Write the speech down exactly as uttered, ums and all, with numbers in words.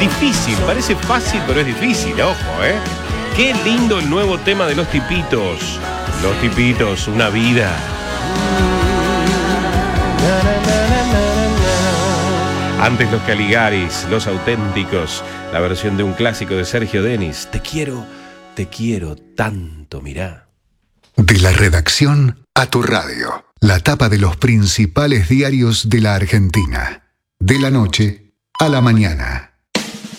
Difícil, parece fácil, pero es difícil, ojo, ¿eh? Qué lindo el nuevo tema de Los Tipitos. Los Tipitos, una vida. Antes los Caligaris, Los Auténticos, la versión de un clásico de Sergio Denis. Te quiero, te quiero tanto, mirá. De la redacción a tu radio. La tapa de los principales diarios de la Argentina. De la noche a la mañana.